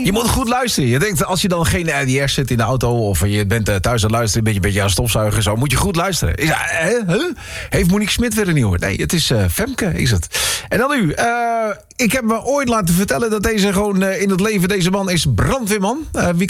Je moet goed luisteren. Je denkt, als je dan geen RDR zit in de auto... of je bent thuis aan het luisteren, een beetje aan stofzuigen... zo, moet je goed luisteren. Ja, heeft Monique Smit weer een nieuwe? Nee, het is Femke, is het. En dan nu. Ik heb me ooit laten vertellen dat deze gewoon in het leven... deze man is brandweerman. Wie